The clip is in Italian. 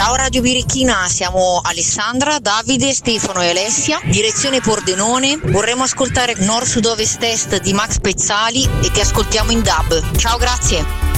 Ciao Radio Birichina, siamo Alessandra, Davide, Stefano e Alessia, direzione Pordenone. Vorremmo ascoltare Nord Sud Ovest Est di Max Pezzali e ti ascoltiamo in dub. Ciao, grazie.